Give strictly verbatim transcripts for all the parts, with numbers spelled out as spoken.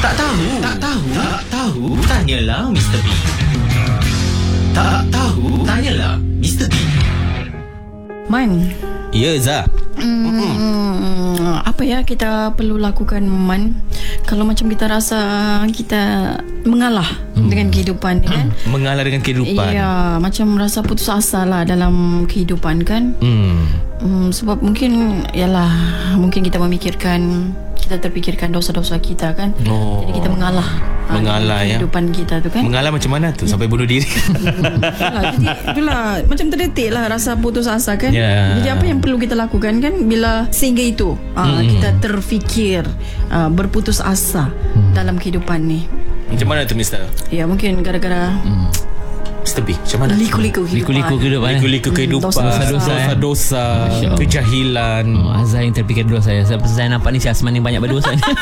Tak tahu, tak tahu, tak tahu, tanyalah Mister B. Tak tahu, tanyalah Mister B. Man. Ya, Zah. Hmm, apa ya kita perlu lakukan, Man? Kalau macam kita rasa kita mengalah hmm. dengan kehidupan ni kan? Mengalah dengan kehidupan. Ya, macam rasa putus asa lah dalam kehidupan kan? Hmm. Hmm, sebab mungkin yalah, mungkin kita memikirkan, kita terfikirkan dosa-dosa kita kan? Oh. Jadi kita mengalah. Mengalah ha, ya. Kehidupan kita tu kan? Mengalah macam mana tu sampai bunuh diri? Itulah, jadi itulah macam terdetik lah rasa putus asa kan. Yeah. Jadi apa yang perlu kita lakukan kan bila sehingga itu uh, hmm. kita terfikir uh, berputus asa hmm. dalam kehidupan ni. Macam mana tu, Mister? Ya, mungkin gara-gara hmm. Mister B, macam mana? Liku-liku kehidupan. Liku-liku kehidupan. Liku-liku kehidupan. Dosa-dosa. Dosa-dosa. Kejahilan. Oh, Azhar yang terfikir dosa saya. Sebab saya nampak ni si Asman ni banyak berdosa ni.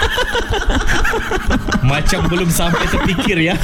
Macam belum sampai terfikir ya.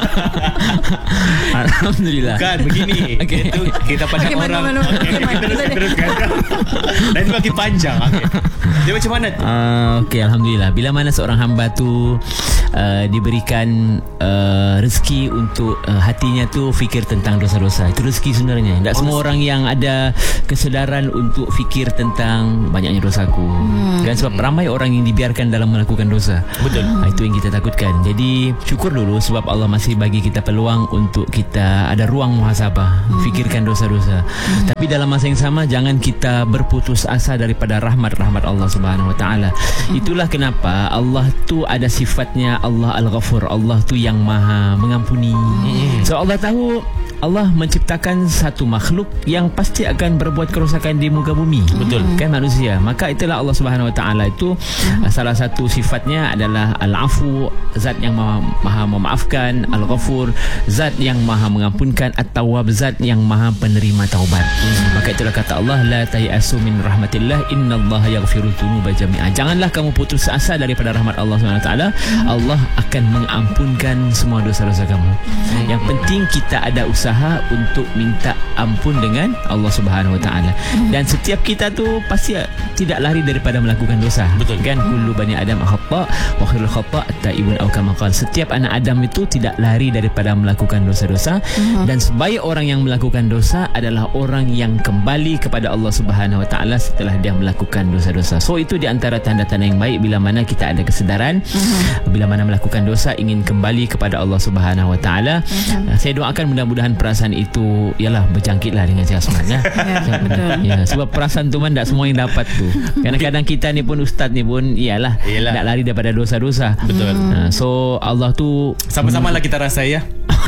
Alhamdulillah. Bukan begini. Okay. Itu kita pandang Okay, orang. mana, mana, mana. Okay, Okay, terus, mana. teruskan. Nanti makin panjang. Okay. Dia macam mana tu? Uh, Okey, Alhamdulillah. Bila mana seorang hamba tu uh, diberikan uh, rezeki untuk uh, hatinya tu fikir tentang dosa-dosa. Itu rezeki sebenarnya. Tak semua orang yang ada kesedaran untuk fikir tentang banyaknya dosaku. Hmm. Dan sebab ramai orang yang dibiarkan dalam melakukan dosa. Betul. Uh, itu yang kita takutkan. Jadi syukur dulu sebab Allah masih bagi kita peluang untuk kita ada ruang muhasabah, hmm. fikirkan dosa-dosa. Hmm. Tapi dalam masa yang sama jangan kita berputus asa daripada rahmat-rahmat Allah Subhanahu Wa Taala. Hmm. Itulah kenapa Allah tu ada sifatnya Allah Al-Ghafur. Allah tu yang Maha mengampuni. Hmm. So Allah tahu Allah menciptakan satu makhluk yang pasti akan berbuat kerosakan di muka bumi. Betul. Kan manusia. Maka itulah Allah Subhanahu Wa Taala itu hmm. salah satu sifatnya adalah Al-Afu, zat yang maha, maha memaafkan, Al-Ghafur, zat yang maha mengampunkan, At-Tawwab, zat yang maha penerima taubat. Hmm. Maka itulah kata Allah, la tayasu min rahmatillah, innallaha yaghfiru dzunuba jami'a. Janganlah kamu putus asa daripada rahmat Allah Subhanahu Wa Taala. Hmm. Allah akan mengampunkan semua dosa-dosa kamu. Hmm. Yang penting kita ada usaha untuk minta ampun dengan Allah Subhanahu Wa Taala. Hmm. Dan setiap kita tu pasti tidak lari daripada melakukan dosa. Betul kan? Kullu bani Adam khata' wa khairul khata' at-taibun aw kama qala. Setiap anak Adam itu tidak lari daripada melakukan dosa-dosa. Hmm. Dan sebaik orang yang melakukan dosa adalah orang yang kembali kepada Allah Subhanahu Wa Taala setelah dia melakukan dosa-dosa. So itu di antara tanda-tanda yang baik bila mana kita ada kesedaran, hmm. bila mana melakukan dosa ingin kembali kepada Allah Subhanahu Wa Taala. Hmm. Saya doakan mudah-mudahan perasaan itu ialah berjangkitlah dengan si Asman ya. Ya, betul. Ya, sebab perasaan tu man tak semua yang dapat tu. Kadang-kadang kita ni pun ustaz ni pun iyalah tak lari daripada dosa-dosa. Betul. Uh, so Allah tu sama-sama lah kita rasa ya.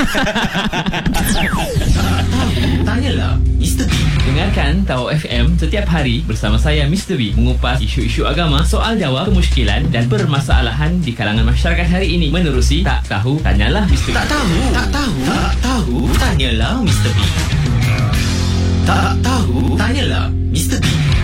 Tanyalah Mister B. Dengarkan Tahu F M setiap hari bersama saya Mister B mengupas isu-isu agama, soal jawab, kemusykilan dan permasalahan di kalangan masyarakat hari ini menerusi Tak Tahu Tanyalah Mister B. Tak tahu, tak tahu, tak tahu, tanyalah Mister B. Tak tahu, tanyalah Mister B.